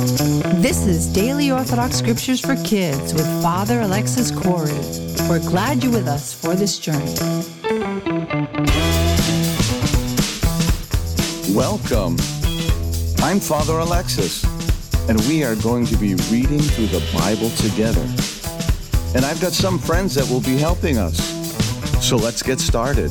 This is Daily Orthodox Scriptures for Kids with Father Alexis Corey. We're glad you're with us for this journey. Welcome. I'm Father Alexis, and we are going to be reading through the Bible together. And I've got some friends that will be helping us. So let's get started.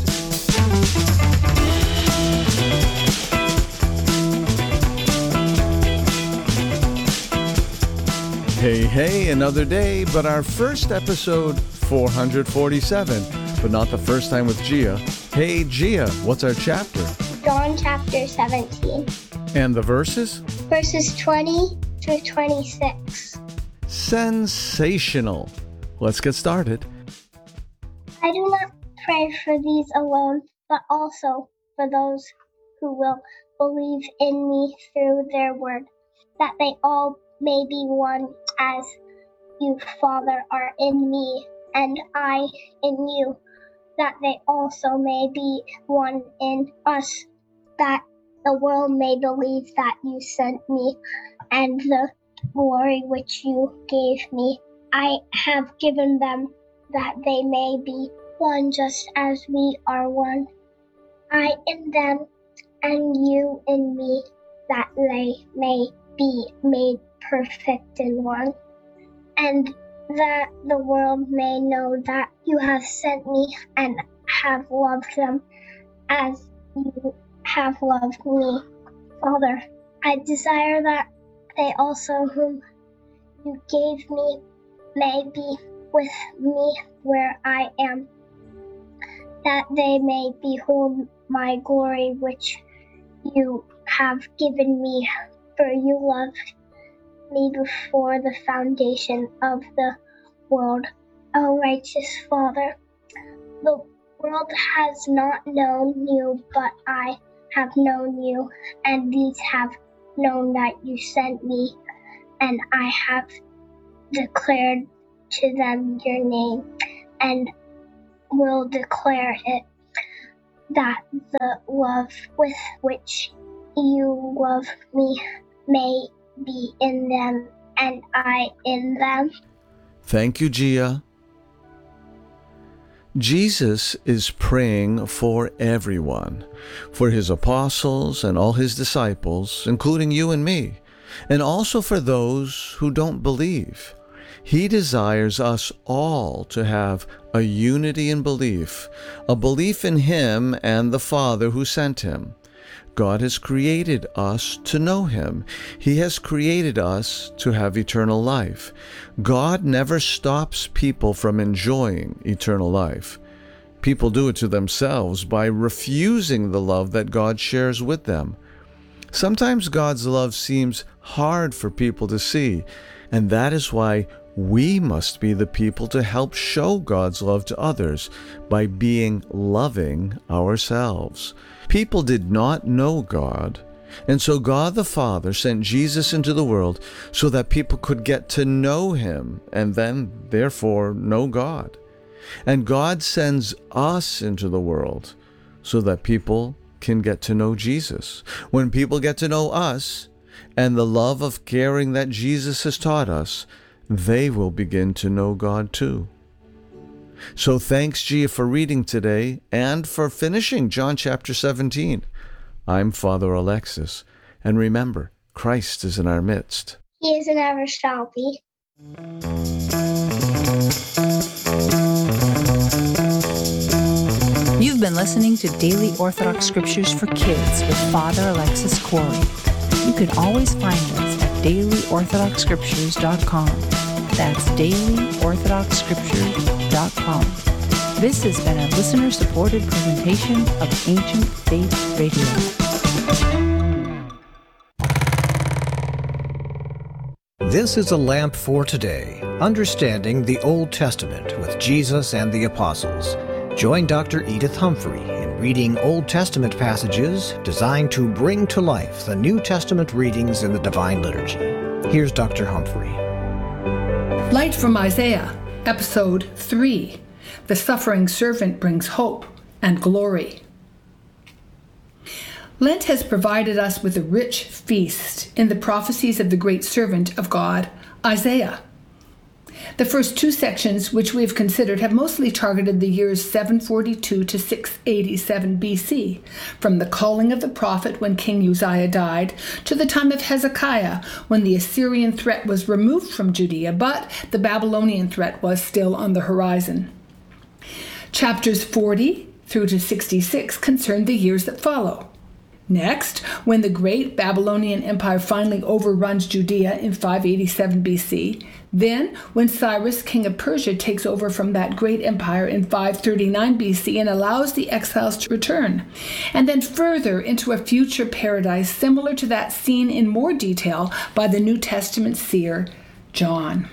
Hey, another day, but our first episode, 447, but not the first time with Gia. Hey, Gia, what's our chapter? John chapter 17. And the verses? Verses 20 through 26. Sensational. Let's get started. I do not pray for these alone, but also for those who will believe in me through their word, that they all may be one, as you, Father, are in me, and I in you, that they also may be one in us, that the world may believe that you sent me, and the glory which you gave me, I have given them, that they may be one just as we are one. I in them, and you in me, that they may be made perfect in one, and that the world may know that you have sent me and have loved them as you have loved me. Father, I desire that they also whom you gave me may be with me where I am, that they may behold my glory which you have given me, for you loved me before the foundation of the world. O righteous Father, the world has not known you, but I have known you, and these have known that you sent me, and I have declared to them your name, and will declare it, that the love with which you love me may be in them, and I in them. Thank you, Gia. Jesus is praying for everyone, for his apostles and all his disciples, including you and me, and also for those who don't believe. He desires us all to have a unity in belief, a belief in him and the Father who sent him. God has created us to know him. He has created us to have eternal life. God never stops people from enjoying eternal life. People do it to themselves by refusing the love that God shares with them. Sometimes God's love seems hard for people to see, and that is why we must be the people to help show God's love to others by being loving ourselves. People did not know God, and so God the Father sent Jesus into the world so that people could get to know him and then, therefore, know God. And God sends us into the world so that people can get to know Jesus. When people get to know us and the love of caring that Jesus has taught us, they will begin to know God too. So thanks, Gia, for reading today and for finishing John chapter 17. I'm Father Alexis, and remember, Christ is in our midst. He is and ever shall be. You've been listening to Daily Orthodox Scriptures for Kids with Father Alexis Corey. You can always find us at dailyorthodoxscriptures.com. That's dailyorthodoxscriptures.com. This has been a listener-supported presentation of Ancient Faith Radio. This is a lamp for today, understanding the Old Testament with Jesus and the Apostles. Join Dr. Edith Humphrey in reading Old Testament passages designed to bring to life the New Testament readings in the Divine Liturgy. Here's Dr. Humphrey. Light from Isaiah, Episode 3. The Suffering Servant Brings Hope and Glory. Lent has provided us with a rich feast in the prophecies of the great servant of God, Isaiah. The first two sections which we have considered have mostly targeted the years 742 to 687 BC, from the calling of the prophet when King Uzziah died, to the time of Hezekiah when the Assyrian threat was removed from Judea, but the Babylonian threat was still on the horizon. Chapters 40 through to 66 concern the years that follow. Next, when the great Babylonian Empire finally overruns Judea in 587 BC, then when Cyrus, king of Persia, takes over from that great empire in 539 BC and allows the exiles to return, and then further into a future paradise similar to that seen in more detail by the New Testament seer, John.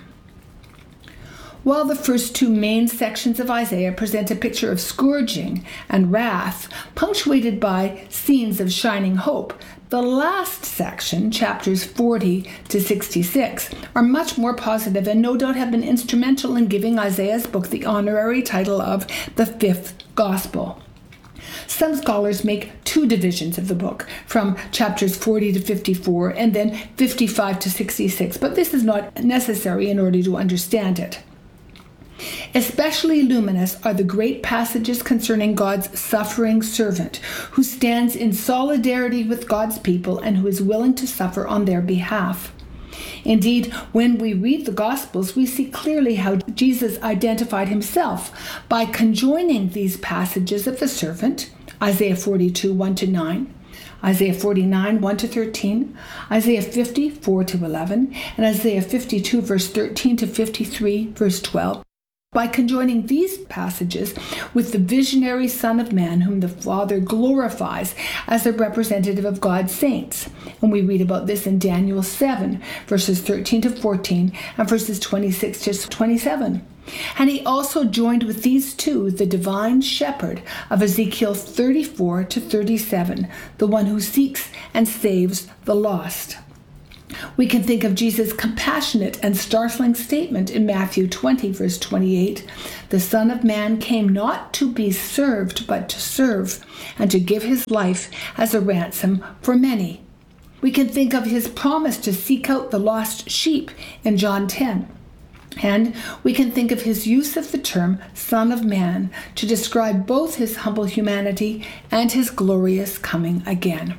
While the first two main sections of Isaiah present a picture of scourging and wrath, punctuated by scenes of shining hope, the last section, chapters 40 to 66, are much more positive and no doubt have been instrumental in giving Isaiah's book the honorary title of the Fifth Gospel. Some scholars make two divisions of the book, from chapters 40 to 54 and then 55 to 66, but this is not necessary in order to understand it. Especially luminous are the great passages concerning God's suffering servant, who stands in solidarity with God's people and who is willing to suffer on their behalf. Indeed, when we read the Gospels, we see clearly how Jesus identified himself by conjoining these passages of the servant, Isaiah 42, 1 to 9, Isaiah 49, 1 to 13, Isaiah 50, 4 to 11, and Isaiah 52, verse 13 to 53, verse 12. By conjoining these passages with the visionary Son of Man, whom the Father glorifies as a representative of God's saints. And we read about this in Daniel 7, verses 13 to 14, and verses 26 to 27. And he also joined with these two the divine shepherd of Ezekiel 34 to 37, the one who seeks and saves the lost. We can think of Jesus' compassionate and startling statement in Matthew 20, verse 28, "The Son of Man came not to be served, but to serve, and to give his life as a ransom for many." We can think of his promise to seek out the lost sheep in John 10. And we can think of his use of the term Son of Man to describe both his humble humanity and his glorious coming again.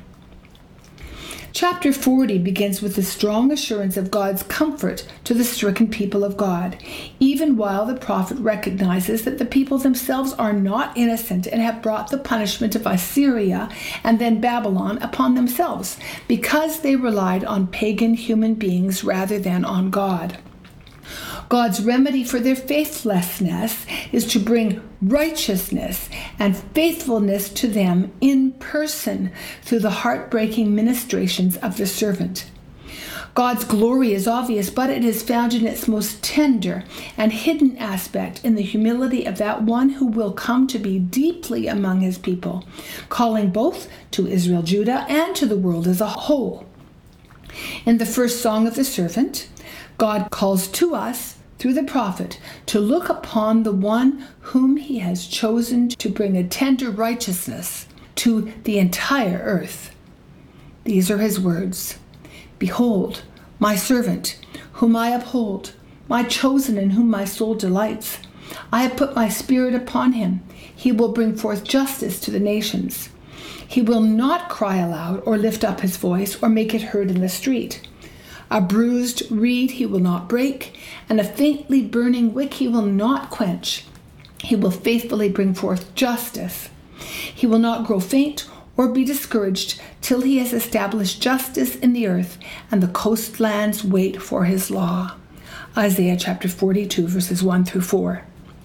Chapter 40 begins with the strong assurance of God's comfort to the stricken people of God, even while the prophet recognizes that the people themselves are not innocent and have brought the punishment of Assyria and then Babylon upon themselves because they relied on pagan human beings rather than on God. God's remedy for their faithlessness is to bring righteousness and faithfulness to them in person through the heartbreaking ministrations of the servant. God's glory is obvious, but it is found in its most tender and hidden aspect in the humility of that one who will come to be deeply among his people, calling both to Israel, Judah, and to the world as a whole. In the first song of the servant, God calls to us through the prophet to look upon the one whom he has chosen to bring a tender righteousness to the entire earth. These are his words. "Behold, my servant, whom I uphold, my chosen in whom my soul delights. I have put my spirit upon him. He will bring forth justice to the nations. He will not cry aloud or lift up his voice or make it heard in the street. A bruised reed he will not break, and a faintly burning wick he will not quench. He will faithfully bring forth justice. He will not grow faint or be discouraged till he has established justice in the earth, and the coastlands wait for his law." Isaiah chapter 42, verses 1 through 4.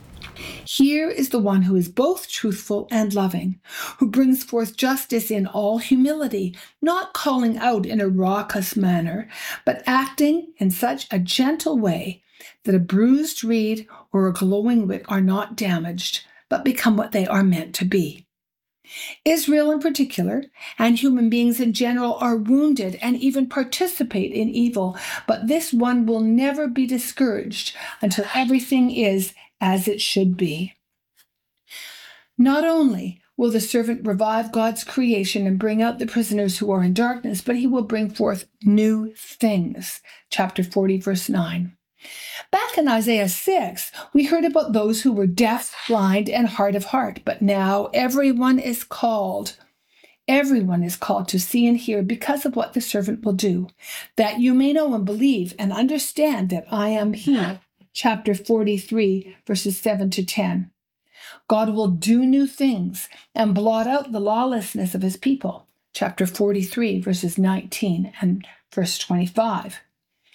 Here is the one who is both truthful and loving, who brings forth justice in all humility, not calling out in a raucous manner, but acting in such a gentle way that a bruised reed or a glowing wick are not damaged, but become what they are meant to be. Israel in particular, and human beings in general, are wounded and even participate in evil, but this one will never be discouraged until everything is as it should be. Not only will the servant revive God's creation and bring out the prisoners who are in darkness, but he will bring forth new things. Chapter 40, verse 9. Back in Isaiah 6, we heard about those who were deaf, blind, and hard of heart, but now everyone is called to see and hear because of what the servant will do, that you may know and believe and understand that I am he. Chapter 43, verses 7 to 10. God will do new things and blot out the lawlessness of his people. Chapter 43, verses 19 and verse 25.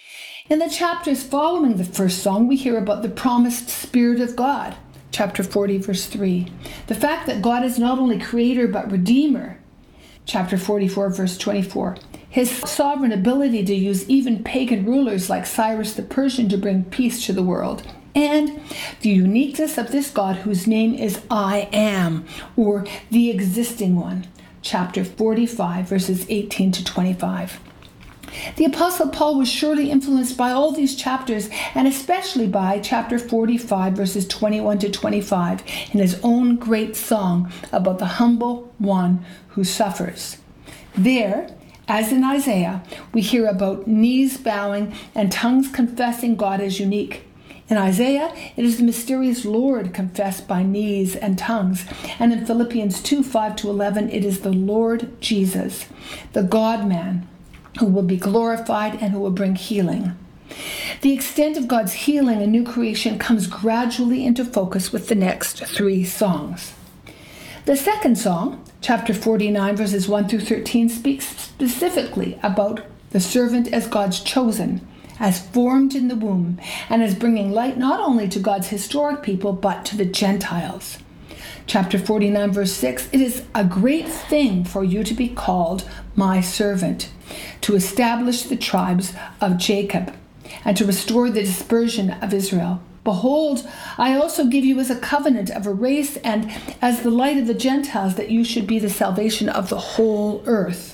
In the chapters following the first song, we hear about the promised Spirit of God. Chapter 40, verse 3. The fact that God is not only creator but redeemer. Chapter 44, verse 24. His sovereign ability to use even pagan rulers like Cyrus the Persian to bring peace to the world. And the uniqueness of this God whose name is I Am, or the existing one. Chapter 45, verses 18 to 25. The Apostle Paul was surely influenced by all these chapters, and especially by chapter 45, verses 21 to 25, in his own great song about the humble one who suffers. There, as in Isaiah, we hear about knees bowing and tongues confessing God as unique. In Isaiah, it is the mysterious Lord confessed by knees and tongues. And in Philippians 2, 5 to 11, it is the Lord Jesus, the God-man, who will be glorified and who will bring healing. The extent of God's healing and new creation comes gradually into focus with the next three songs. The second song, chapter 49, verses 1 through 13, speaks specifically about the servant as God's chosen, as formed in the womb, and as bringing light not only to God's historic people, but to the Gentiles. Chapter 49, verse 6, it is a great thing for you to be called my servant, to establish the tribes of Jacob, and to restore the dispersion of Israel. Behold, I also give you as a covenant of a race and as the light of the Gentiles, that you should be the salvation of the whole earth.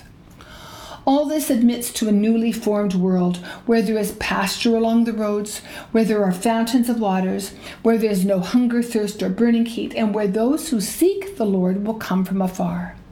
All this admits to a newly formed world where there is pasture along the roads, where there are fountains of waters, where there is no hunger, thirst, or burning heat, and where those who seek the Lord will come from afar.